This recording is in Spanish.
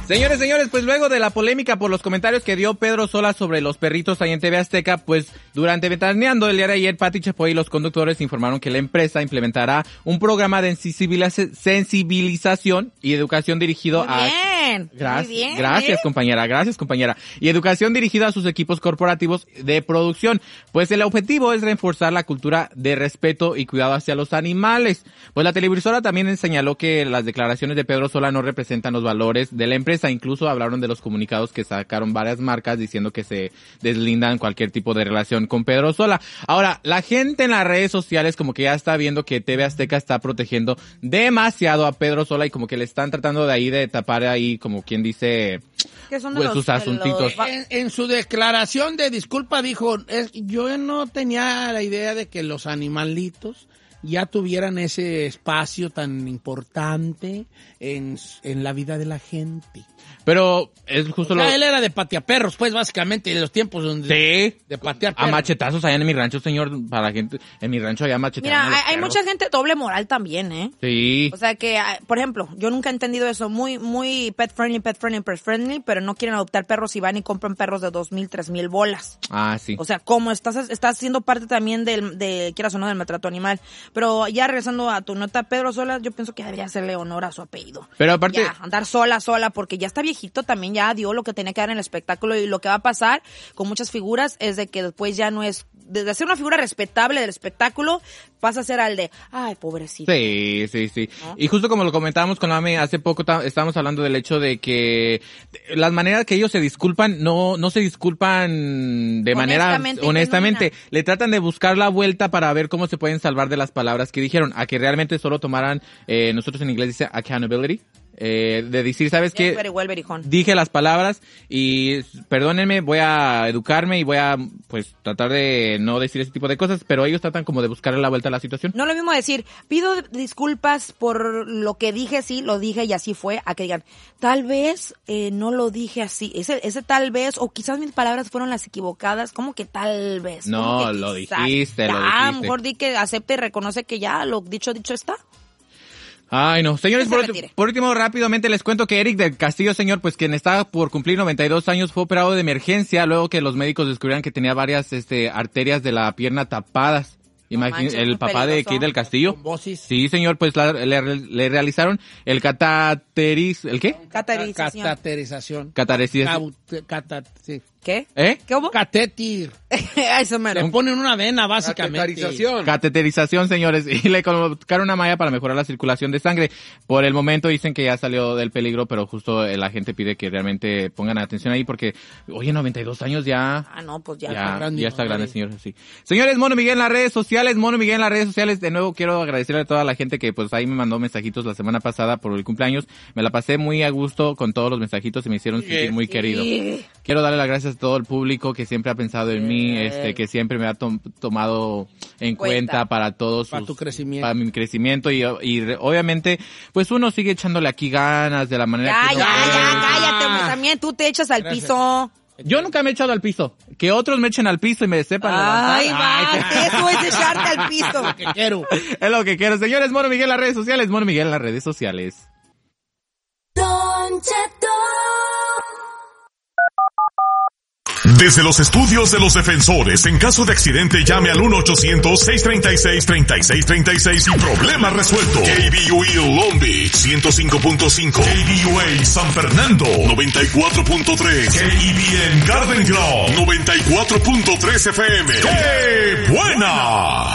Señores, pues luego de la polémica por los comentarios que dio Pedro Sola sobre los perritos ahí en TV Azteca, pues durante Ventaneando el día de ayer, Pati Chapoy y los conductores informaron que la empresa implementará un programa de sensibilización y educación dirigido Muy bien. Gracias, compañera. Y educación dirigida a sus equipos corporativos de producción. Pues el objetivo es reforzar la cultura de respeto y cuidado hacia los animales. Pues la televisora también señaló que las declaraciones de Pedro Sola no representan los valores de la empresa. Incluso hablaron de los comunicados que sacaron varias marcas diciendo que se deslindan cualquier tipo de relación con Pedro Sola. Ahora, la gente en las redes sociales como que ya está viendo que TV Azteca está protegiendo demasiado a Pedro Sola y como que le están tratando de ahí de tapar ahí como quien dice que son pues sus asuntitos. En su declaración de disculpa dijo, yo no tenía la idea de que los animalitos ya tuvieran ese espacio tan importante en la vida de la gente. Pero es justo él era de pateaperros, pues, básicamente, de los tiempos donde... Sí. De patear perros. A machetazos allá en mi rancho, señor, para la gente... En mi rancho allá macheteando. Mira, hay mucha gente doble moral también, ¿eh? Sí. O sea que, por ejemplo, yo nunca he entendido eso. Muy pet friendly, pero no quieren adoptar perros y van y compran perros de 2,000, 3,000 bolas. Ah, sí. O sea, como estás siendo parte también de quieras o no, del maltrato animal. Pero ya regresando a tu nota, Pedro Sola, yo pienso que debería hacerle honor a su apellido. Pero aparte... Ya, andar sola, porque ya está viejito también, ya dio lo que tenía que dar en el espectáculo y lo que va a pasar con muchas figuras es de que después ya no es, de ser una figura respetable del espectáculo, pasa a ser al de, ay, pobrecito. Sí. ¿No? Y justo como lo comentábamos con Ame hace poco, estábamos hablando del hecho de que las maneras que ellos se disculpan, no se disculpan de manera honestamente. Le tratan de buscar la vuelta para ver cómo se pueden salvar de las palabras que dijeron, a que realmente solo tomaran, nosotros en inglés dice accountability. De decir, ¿sabes qué? Dije las palabras y perdónenme, voy a educarme y voy a, pues, tratar de no decir ese tipo de cosas, pero ellos tratan como de buscarle la vuelta a la situación. No es lo mismo decir, pido disculpas por lo que dije, sí, lo dije y así fue, a que digan, tal vez no lo dije así, ese tal vez, o quizás mis palabras fueron las equivocadas, ¿cómo que tal vez? No, lo dijiste. Mejor di que acepte y reconoce que ya lo dicho está. Ay, no. Señores, por último, rápidamente les cuento que Eric del Castillo, señor, pues quien está por cumplir 92 años, fue operado de emergencia luego que los médicos descubrieran que tenía varias arterias de la pierna tapadas. Imagínate, el papá de Kate del Castillo. Sí, señor, pues le realizaron el ¿el qué? Cateterización. Sí. ¿Qué? ¿Cómo? Catéter. Eso me Le ponen una vena, básicamente. Cateterización, señores. Y le colocaron una malla para mejorar la circulación de sangre. Por el momento dicen que ya salió del peligro, pero justo la gente pide que realmente pongan atención ahí porque, oye, 92 años ya. Ah, no, pues ya está grande, señor. Sí. Señores, Mono Miguel en las redes sociales. De nuevo quiero agradecerle a toda la gente que pues ahí me mandó mensajitos la semana pasada por el cumpleaños. Me la pasé muy a gusto con todos los mensajitos y me hicieron sentir muy querido. Quiero darle las gracias a todo el público que siempre ha pensado en mí, que siempre me ha tomado en cuenta para todos para tu crecimiento. Para mi crecimiento y obviamente pues uno sigue echándole aquí ganas de la manera que cállate, hombre, también tú te echas al piso. Yo nunca me he echado al piso. Que otros me echen al piso y me sepan levantar. Eso es echarte al piso. Es lo que quiero. Es lo que quiero. Señores, Mono Miguel en las redes sociales. Mono Miguel en las redes sociales. Desde los estudios de los defensores, en caso de accidente llame al 1-800-636-3636 y problema resuelto. KBUE Long Beach 105.5, KBUA San Fernando 94.3, KEBN Garden Grove 94.3 FM. ¡Qué buena!